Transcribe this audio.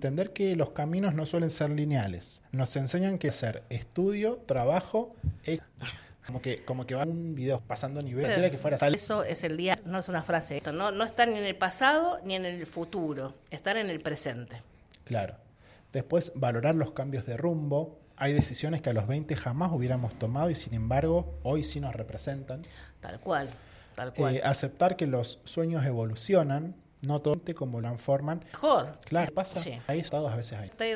Entender que los caminos no suelen ser lineales. Nos enseñan que hacer estudio, trabajo, como que va un video pasando nivel. Quisiera que fuera tal. Eso es el día, no es una frase. Esto no estar ni en el pasado ni en el futuro, estar en el presente. Claro. Después, valorar los cambios de rumbo. Hay decisiones que a los 20 jamás hubiéramos tomado y sin embargo hoy sí nos representan. Tal cual, tal cual. Aceptar que los sueños evolucionan, no todo como lo transforman. Mejor. Claro, pasa. Sí. Hay estados a veces ahí.